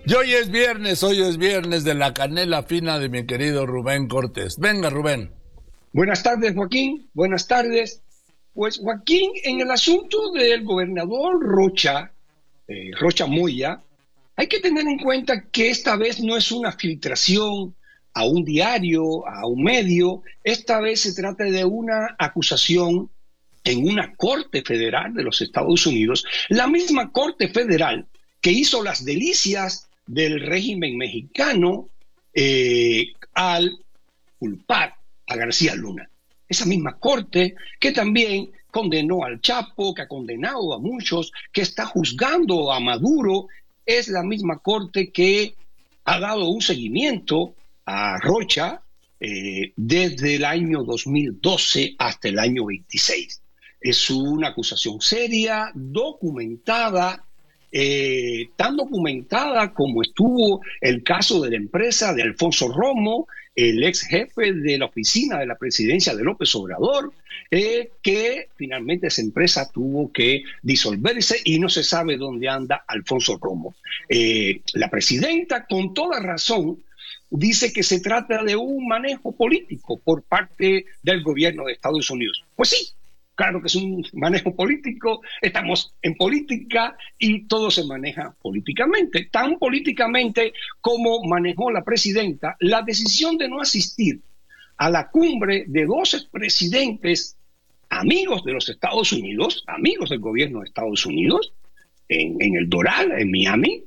Y hoy es viernes de la canela fina de mi querido Rubén Cortés. Venga, Rubén. Buenas tardes, Joaquín. Buenas tardes. Pues, Joaquín, en el asunto del gobernador Rocha Moya, hay que tener en cuenta que esta vez no es una filtración a un diario, a un medio. Esta vez se trata de una acusación en una corte federal de los Estados Unidos, la misma corte federal que hizo las delicias del régimen mexicano al culpar a García Luna. Esa misma corte que también condenó al Chapo, que ha condenado a muchos, que está juzgando a Maduro, es la misma corte que ha dado un seguimiento a Rocha desde el año 2012 hasta el año 26. Es una acusación seria, documentada, tan documentada como estuvo el caso de la empresa de Alfonso Romo, el ex jefe de la oficina de la presidencia de López Obrador, que finalmente esa empresa tuvo que disolverse y no se sabe dónde anda Alfonso Romo. La presidenta, con toda razón, dice que se trata de un manejo político por parte del gobierno de Estados Unidos. Pues sí, claro que es un manejo político, estamos en política y todo se maneja políticamente, tan políticamente como manejó la presidenta la decisión de no asistir a la cumbre de 12 presidentes amigos de los Estados Unidos, amigos del gobierno de Estados Unidos, en el Doral, en Miami,